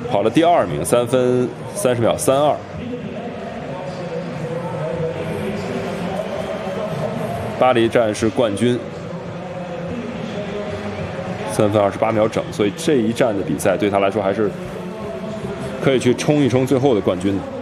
跑了第2名，3分30秒32。巴黎站是冠军，3分28秒整，所以这一站的比赛对他来说还是可以去冲一冲最后的冠军的。